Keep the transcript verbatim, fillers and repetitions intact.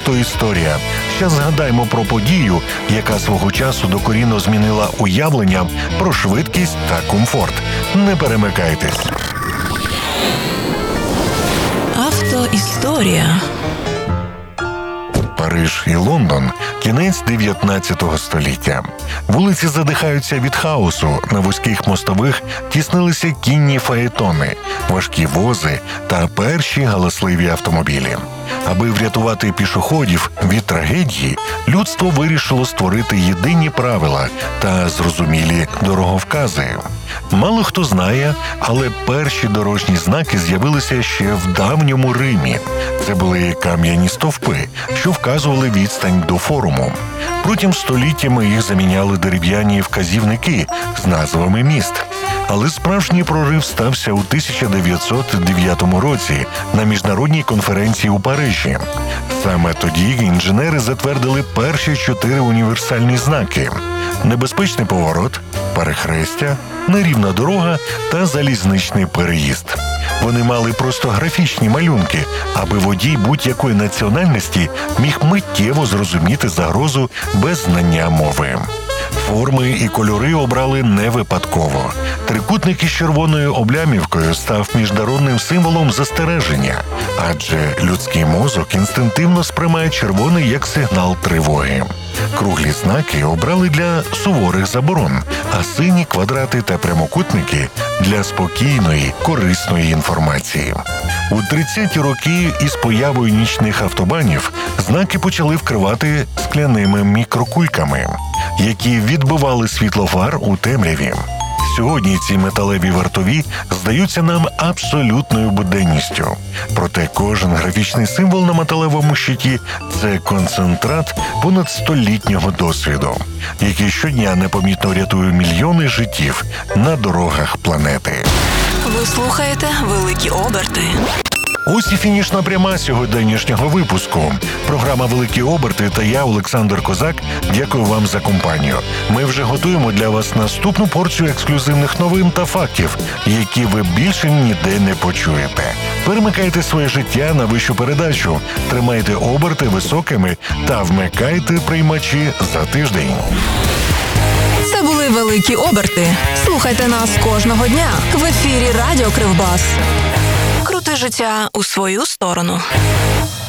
Автоісторія. Ще згадаємо про подію, яка свого часу докорінно змінила уявлення про швидкість та комфорт. Не перемикайтесь. Автоісторія. Париж і Лондон – кінець дев'ятнадцятого століття. Вулиці задихаються від хаосу, на вузьких мостових тіснилися кінні фаетони, важкі вози та перші галасливі автомобілі. Аби врятувати пішоходів від трагедії, людство вирішило створити єдині правила та зрозумілі дороговкази. Мало хто знає, але перші дорожні знаки з'явилися ще в давньому Римі. Це були кам'яні стовпи, що вказували відстань до форуму. Протягом століттями їх заміняли дерев'яні вказівники з назвами міст. Але справжній прорив стався у тисяча дев'ятсот дев'ятому році на міжнародній конференції у Парижі. Саме тоді інженери затвердили перші чотири універсальні знаки – небезпечний поворот, перехрестя, нерівна дорога та залізничний переїзд. Вони мали просто графічні малюнки, аби водій будь-якої національності міг миттєво зрозуміти загрозу без знання мови. Форми і кольори обрали не випадково. Трикутник із червоною облямівкою став міжнародним символом застереження, адже людський мозок інстинктивно сприймає червоний як сигнал тривоги. Круглі знаки обрали для суворих заборон, а сині квадрати та прямокутники – для спокійної, корисної інформації. У тридцяті роки із появою нічних автобанів знаки почали вкривати скляними мікрокульками, які відбивали світло фар у темряві. Сьогодні ці металеві вартові здаються нам абсолютною буденністю. Проте кожен графічний символ на металевому щиті – це концентрат понад столітнього досвіду, який щодня непомітно рятує мільйони життів на дорогах планети. Ви слухаєте «Великі оберти». Ось і фінішна пряма сьогоднішнього випуску. Програма «Великі оберти» та я, Олександр Козак, дякую вам за компанію. Ми вже готуємо для вас наступну порцію ексклюзивних новин та фактів, які ви більше ніде не почуєте. Перемикайте своє життя на вищу передачу, тримайте оберти високими та вмикайте приймачі за тиждень. Це були «Великі оберти». Слухайте нас кожного дня в ефірі Радіо Кривбас. Крути життя у свою сторону.